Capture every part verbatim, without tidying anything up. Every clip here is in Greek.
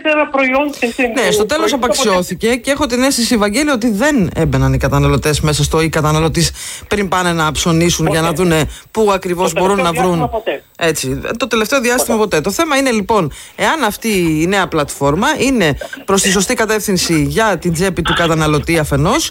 τέσσερα προϊόντα. Ναι, στο τέλος απαξιώθηκε και έχω την αίσθηση, Βαγγέλη, ότι δεν έμπαιναν οι καταναλωτές μέσα στο ή καταναλωτής πριν πάνε να ψωνίσουν ποτέ, για να δούνε πού ακριβώς μπορούν να βρουν. Ποτέ. Έτσι, το τελευταίο διάστημα ποτέ. ποτέ. Το θέμα είναι λοιπόν, εάν αυτή η νέα πλατφόρμα είναι προς τη σωστή κατεύθυνση για την τσέπη του καταναλωτή αφενός,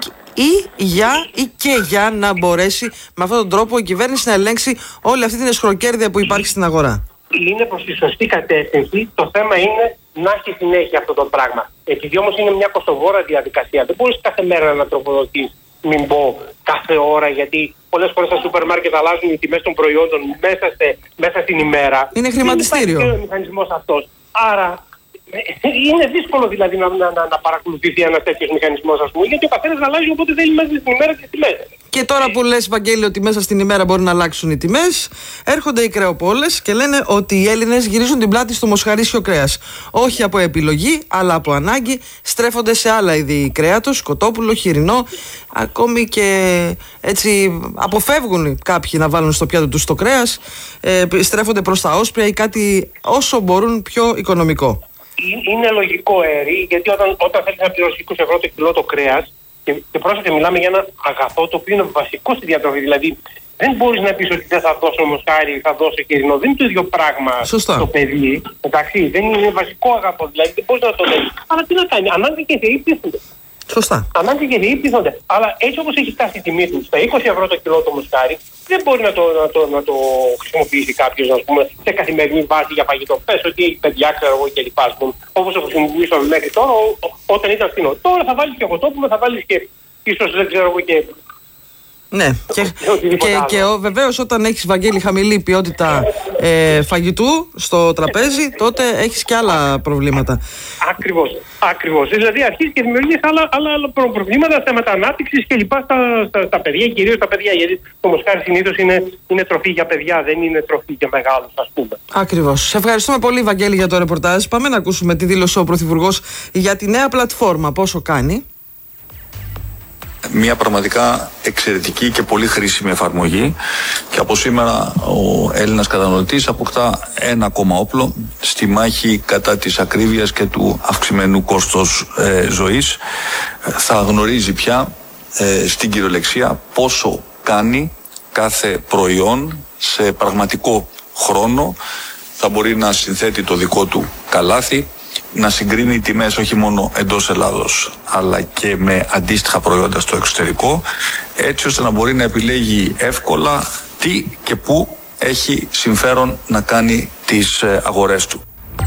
ή για ή και για να μπορέσει με αυτόν τον τρόπο η κυβέρνηση να ελέγξει όλη αυτή την εσχροκέρδεια που υπάρχει στην αγορά. Είναι προς τη σωστή κατεύθυνση. Το θέμα είναι να έχει συνέχεια αυτό το πράγμα. Επειδή όμως είναι μια κοστοβόρα διαδικασία, δεν μπορείς κάθε μέρα να τροφοδοτείς, μην πω κάθε ώρα, γιατί πολλές φορές στα σούπερ μάρκετ αλλάζουν οι τιμές των προϊόντων μέσα, σε, μέσα στην ημέρα. Είναι χρηματιστήριο. Δεν υπάρχει ο μηχανισμός αυτός. Άρα είναι δύσκολο δηλαδή να, να, να, να παρακολουθηθεί ένας τέτοιος μηχανισμός, ας πούμε, γιατί ο καθένας αλλάζει, οπότε θέλει μέσα στην ημέρα τις τιμές. Και τώρα που λες, Βαγγέλη, ότι μέσα στην ημέρα μπορεί να αλλάξουν οι τιμές, έρχονται οι κρεοπόλες και λένε ότι οι Έλληνες γυρίζουν την πλάτη στο μοσχαρίσιο κρέας. Όχι από επιλογή, αλλά από ανάγκη, στρέφονται σε άλλα είδη κρέατος, κοτόπουλο, χοιρινό, ακόμη και έτσι αποφεύγουν κάποιοι να βάλουν στο πιάτο τους το κρέας, ε, στρέφονται προς τα όσπρια ή κάτι όσο μπορούν πιο οικονομικό. Είναι λογικό, Έρη, γιατί όταν, όταν θέλεις να πληρώσεις είκοσι ευρώ το κιλό το κρέας, και, και πρόσεχε, μιλάμε για ένα αγαθό το οποίο είναι βασικό στη διατροφή. Δηλαδή, δεν μπορείς να πεις ότι δεν θα δώσω μοσχάρι, θα δώσω χοιρινό. Δεν είναι το ίδιο πράγμα. Σωστά. Το παιδί. Εντάξει, δεν είναι βασικό αγαθό. Δηλαδή, δεν μπορείς να το λέεις. Αλλά τι να κάνει, ανάγκη και θεοί πείθονται. Σωστά. Ανάγκη και θεοί πείθονται. Αλλά έτσι όπως έχει φτάσει η τιμή του, στα είκοσι ευρώ το κιλό το μοσχάρι, δεν μπορεί να το, να το, να το χρησιμοποιήσει κάποιος, ας πούμε, σε καθημερινή βάση για φαγητό. Πες ότι έχει παιδιά, ξέρω εγώ κλπ. Όπως το χρησιμοποιήσαμε μέχρι τώρα, ό, ό, όταν ήταν φθηνό. Τώρα θα βάλεις και κοτόπουλο, θα βάλεις και ίσως δεν ξέρω εγώ και. Ναι, και, και, και βεβαίως όταν έχεις, Βαγγέλη, χαμηλή ποιότητα ε, φαγητού στο τραπέζι, τότε έχεις και άλλα προβλήματα. Ακριβώς, ακριβώς. Δηλαδή αρχίζει και δημιουργείς άλλα, άλλα, άλλα προβλήματα, θέματα ανάπτυξης και λοιπά στα, στα, στα παιδιά, κυρίως στα παιδιά, γιατί το μοσχάρι συνήθως είναι, είναι τροφή για παιδιά, δεν είναι τροφή για μεγάλους, ας πούμε. Ακριβώς. Σε ευχαριστούμε πολύ, Βαγγέλη, για το ρεπορτάζ. Πάμε να ακούσουμε τη δήλωση ο Πρωθυπουργός για τη νέα πλατφόρμα, πόσο κάνει. Μια πραγματικά εξαιρετική και πολύ χρήσιμη εφαρμογή και από σήμερα ο Έλληνας καταναλωτής αποκτά ένα ακόμα όπλο στη μάχη κατά της ακρίβειας και του αυξημένου κόστος ε, ζωής. Θα γνωρίζει πια ε, στην κυριολεξία πόσο κάνει κάθε προϊόν σε πραγματικό χρόνο. Θα μπορεί να συνθέτει το δικό του καλάθι, να συγκρίνει τιμές όχι μόνο εντός Ελλάδος αλλά και με αντίστοιχα προϊόντα στο εξωτερικό, έτσι ώστε να μπορεί να επιλέγει εύκολα τι και πού έχει συμφέρον να κάνει τις αγορές του.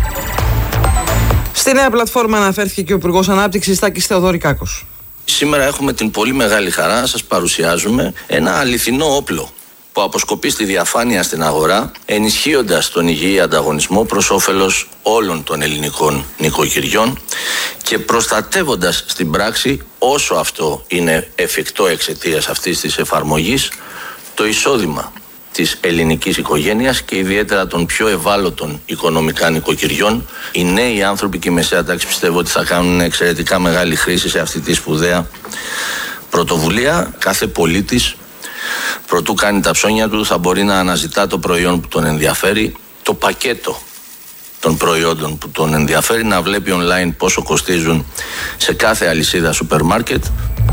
Στη νέα πλατφόρμα αναφέρθηκε και ο Υπουργός Ανάπτυξης Τάκης Θεοδωρικάκος. Σήμερα έχουμε την πολύ μεγάλη χαρά να σας παρουσιάζουμε ένα αληθινό όπλο που αποσκοπεί στη διαφάνεια στην αγορά, ενισχύοντας τον υγιή ανταγωνισμό προς όφελος όλων των ελληνικών νοικοκυριών και προστατεύοντας στην πράξη, όσο αυτό είναι εφικτό εξαιτίας αυτής της εφαρμογής, το εισόδημα της ελληνικής οικογένειας και ιδιαίτερα των πιο ευάλωτων οικονομικά νοικοκυριών. Οι νέοι άνθρωποι και η μεσαία τάξη πιστεύω ότι θα κάνουν εξαιρετικά μεγάλη χρήση σε αυτή τη σπουδαία πρωτοβουλία. Κάθε πολίτης, προτού κάνει τα ψώνια του, θα μπορεί να αναζητά το προϊόν που τον ενδιαφέρει, το πακέτο των προϊόντων που τον ενδιαφέρει, να βλέπει online πόσο κοστίζουν σε κάθε αλυσίδα σούπερ μάρκετ.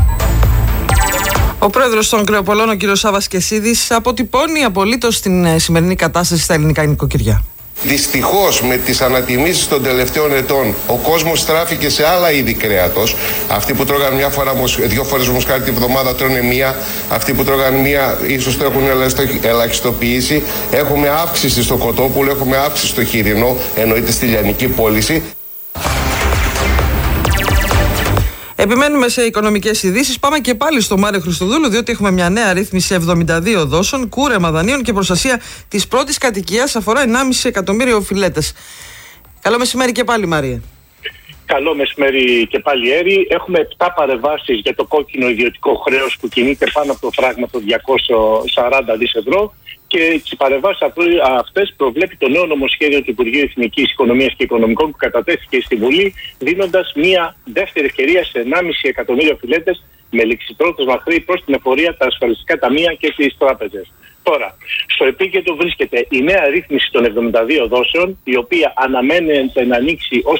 Ο πρόεδρος των Κρεοπολών, ο κ. Σάββας Κεσίδης, αποτυπώνει απολύτως την σημερινή κατάσταση στα ελληνικά νοικοκυριά. Δυστυχώς με τις ανατιμήσεις των τελευταίων ετών ο κόσμος στράφηκε σε άλλα είδη κρέατος. Αυτοί που τρώγαν μια φορά, δύο φορές μοσχάρι την εβδομάδα τρώνε μία. Αυτοί που τρώγαν μία ίσως το έχουν ελαχιστοποιήσει. Έχουμε αύξηση στο κοτόπουλο, έχουμε αύξηση στο χοιρινό, εννοείται στη λιανική πώληση. Επιμένουμε σε οικονομικές ειδήσεις. Πάμε και πάλι στο Μάριο Χριστοδούλου, διότι έχουμε μια νέα ρύθμιση εβδομήντα δύο δόσεων, κούρεμα δανείων και προστασία της πρώτης κατοικίας. Αφορά ενάμιση εκατομμύριο οφειλέτες. Καλό μεσημέρι και πάλι, Μάρια. Καλό μεσημέρι και πάλι, Έρη. Έχουμε επτά παρεμβάσεις για το κόκκινο ιδιωτικό χρέος που κινείται πάνω από το φράγμα των διακόσια σαράντα δισεκατομμύρια ευρώ. Και τις παρεμβάσεις αυτές προβλέπει το νέο νομοσχέδιο του Υπουργείου Εθνικής Οικονομίας και Οικονομικών που κατατέθηκε στη Βουλή, δίνοντας μια δεύτερη ευκαιρία σε ενάμιση εκατομμύριο οφειλέτες με ληξιπρόθεσμα χρέη προς την εφορία, τα ασφαλιστικά ταμεία και τις τράπεζες. Τώρα, στο επίκεντρο βρίσκεται η νέα ρύθμιση των εβδομήντα δύο δόσεων, η οποία αναμένεται να ανοίξει ως